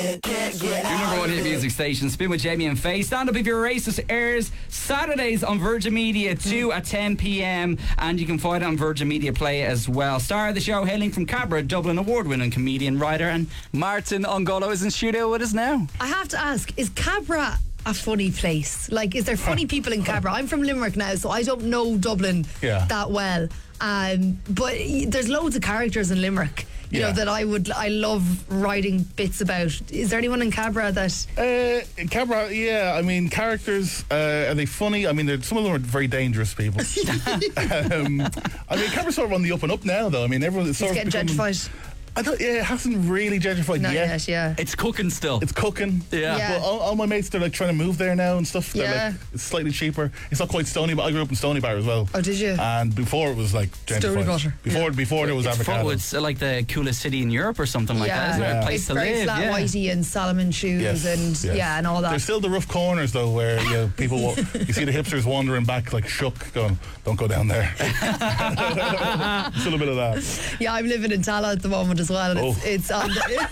Your number one hit music station, Spin with Jamie and Faye. Stand Up If You're a Racist airs Saturdays on Virgin Media 2 at 10 p.m. and you can find it on Virgin Media Play as well. Star of the show, hailing from Cabra, Dublin award-winning comedian, writer, and Martin Ongolo is in studio with us now. I have to ask, is Cabra a funny place? Like, is there funny people in Cabra? I'm from Limerick now, so I don't know Dublin that well. But there's loads of characters in Limerick. You know, that I love writing bits about. Is there anyone in Cabra that... In Cabra, I mean, characters, are they funny? I mean, some of them are very dangerous people. I mean, Cabra's sort of on the up and up now, though. I mean, everyone's sort of getting gentrified. It hasn't really gentrified yet. It's cooking still. It's cooking. Yeah. But all my mates, they're like trying to move there now and stuff. They're like, it's slightly cheaper. It's not quite Stony, but I grew up in Stony Bar as well. Oh, did you? And before it was like gentrified. Before there was avocado. It's like the coolest city in Europe or something like that. Isn't it? A place it's to very live. flat whitey and Salomon shoes and all that. There's still the rough corners though where people you see the hipsters wandering back like shook, going, don't go down there. Still a bit of that. Yeah, I'm living in Tala at the moment as well, and it's on the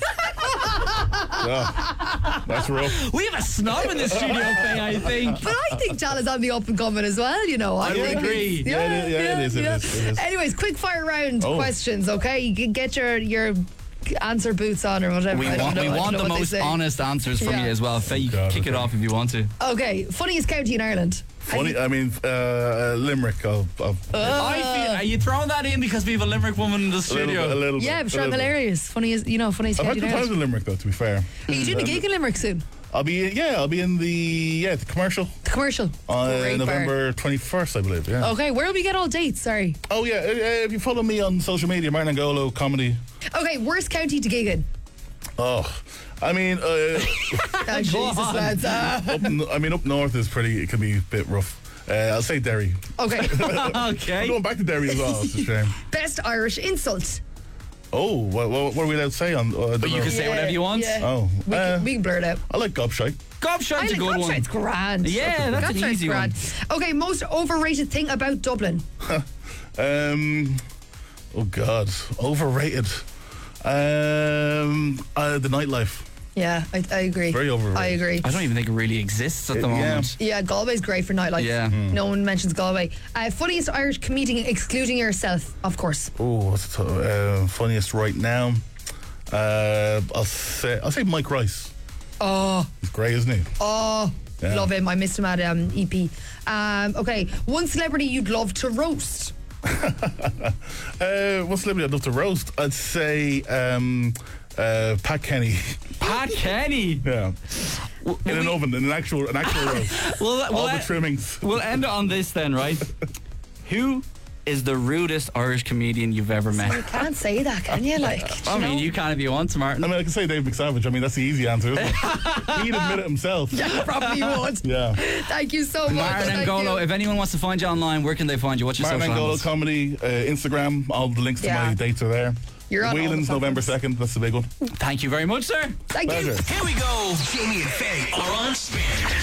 that's rough. We have a snob in the studio, Faye, I think. But I think Tala's on the up and coming as well, you know. I agree. It is. Anyways, quick fire round questions, okay? You can get your answer boots on or whatever. We want the most honest answers from you as well. Faye, you can kick it off if you want to. Okay, funniest county in Ireland. Funny, I mean, Limerick. Are you throwing that in because we have a Limerick woman in the studio? A little bit. Yeah, but sure, I'm hilarious. Funniest county I've had in good times Ireland. in Limerick, though, to be fair. Are you doing a gig in Limerick soon? I'll be in the commercial. The commercial. On November 21st, I believe, Okay, where will we get all dates? Sorry. Oh, yeah, if you follow me on social media, Martin Angolo Comedy. Okay, worst county to gig in? Oh, I mean... Jesus, lads. up north is it can be a bit rough. I'll say Derry. Okay. Okay. I'm going back to Derry as well, it's a shame. Best Irish insult? Oh, what are we allowed to say on... But you can say whatever you want. Yeah. Oh. We can blur it out. I like gobshite. Gobshite's a good one. Gobshite's grand. Yeah, that's an easy one. Okay, most overrated thing about Dublin? Oh, God. Overrated. The nightlife. Yeah, I agree. Very overrated. I agree. I don't even think it really exists at the moment. Yeah, Galway's great for nightlife. Yeah. No one mentions Galway. Funniest Irish comedian, excluding yourself, of course. Oh, what's the funniest right now? I'll say Mike Rice. Oh. He's great, isn't he? Oh, love him. I missed him at EP. Okay, one celebrity you'd love to roast? What celebrity I'd love to roast? I'd say Pat Kenny. Pat Kenny? Yeah. In an oven, in an actual roast. All the trimmings. We'll end it on this then, right? Who is the rudest Irish comedian you've ever met? You can't say that, can you? You can if you want, Martin. I mean, I can say Dave McSavage. I mean, that's the easy answer, isn't it? He'd admit it himself. Yeah, probably would. Yeah. Thank you so much. Martin Angolo, if anyone wants to find you online, where can they find you? What's your Martin social handles? Angolo Comedy, Instagram. All the links to my dates are there. You're on Whelan's November 2nd. That's the big one. Thank you very much, sir. Thank you. Pleasure. Here we go. Jamie and Faye are on Spin.